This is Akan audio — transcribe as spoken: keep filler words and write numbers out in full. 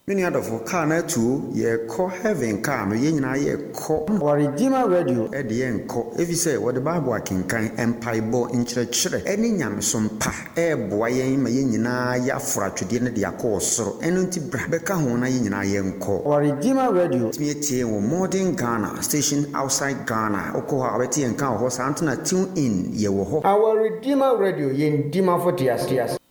Many other for car na two ye call heaven car no ye nyina ye call Our Redeemer Radio e de ye call if you say what the Bible akenkan empaibo nkyerɛkyerɛ eni nyamesom pa e boa yen ma ye nyina ya afratwede ne de akɔ soro eno nti bra beka ho na ye nyina ye nkɔ. Our Redeemer Radio Me tie wo modern Ghana station outside Ghana okɔ ha obeti enka ho sa antena tune in ye wo ho. Our Redeemer Radio yen dima for tias tias